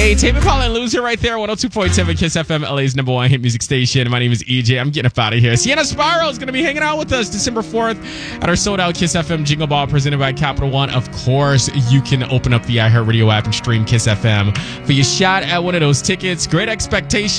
Tame Impala and Loser right there, 102.7 Kiss FM, LA's number one hit music station. My name is EJ. I'm getting up out of here. Sienna Sparrow is going to be hanging out with us December 4th at our sold out Kiss FM Jingle Ball presented by Capital One. Of course, you can open up the iHeartRadio app and stream Kiss FM for your shot at one of those tickets. Great Expectations.